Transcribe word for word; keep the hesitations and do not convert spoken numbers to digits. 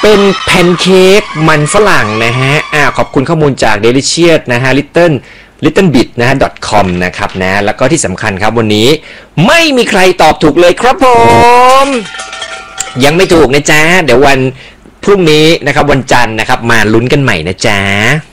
เป็นแพนเค้กมันฝรั่งนะฮะอ่าขอบคุณข้อมูลจาก Delicious นะฮะ Little Little Bit นะฮะ .com นะครับนะแล้วก็ที่สำคัญครับวันนี้ไม่มีใครตอบถูกเลยครับผมยังไม่ถูกนะจ๊ะเดี๋ยววันพรุ่งนี้นะครับวันจันทร์นะครับมาลุ้นกันใหม่นะจ๊ะ